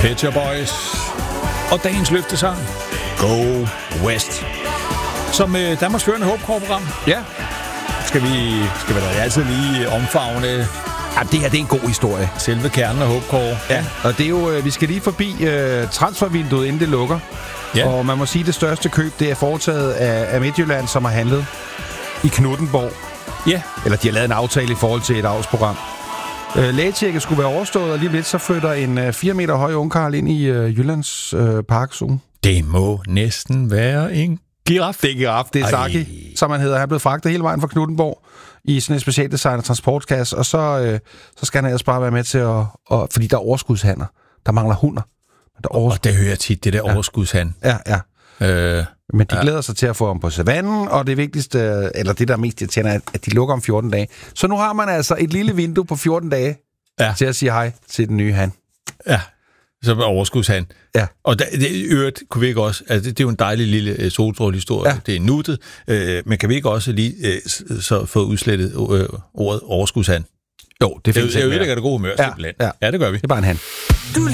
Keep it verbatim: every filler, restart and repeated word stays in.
Pet Shop Boys og dagens løftesang Go West. Som øh, Danmarks førende håbkår-program. Ja. Skal vi, skal vi da altid lige omfavne... Ja, det her, det er en god historie. Selve kernen af håbkår. Ja, og det er jo, vi skal lige forbi øh, transfervinduet, inden det lukker. Ja. Og man må sige, at det største køb, det er foretaget af, af Midtjylland, som har handlet i Knuthenborg. Ja. Eller de har lavet en aftale i forhold til et avlsprogram. Øh, lægetjekket skulle være overstået, og lige lidt så flytter en øh, fire meter høj ungkarl ind i øh, Jyllands øh, parkzone. Det må næsten være en giraf. Det er giraf, det er Saki, som han hedder. Han er blevet fragtet hele vejen fra Knuthenborg i sådan en specialdesignet transportkasse, og så, øh, så skal han ellers bare være med til at... Og, fordi der er overskudshander. Der mangler hunder. Der er overskud. Og det hører jeg tit, det der ja. overskudshand. Ja, ja. Øh, Men de ja. glæder sig til at få ham på savannen, og det vigtigste, eller det der er mest irriterende, er, at de lukker om fjorten dage. Så nu har man altså et lille vindue på fjorten dage ja. til at sige hej til den nye han. Ja, så er overskudshand. Ja. Og der, det, i øvrigt kunne vi ikke også, altså det, det er jo en dejlig lille uh, solstrålehistorie, ja. det er nuttet, øh, men kan vi ikke også lige øh, så få udslettet øh, ordet overskudshand? Jo, det findes ikke. Det er jo det, der gør det gode humør, ja. simpelthen. Ja. ja, det gør vi. Det er bare en han.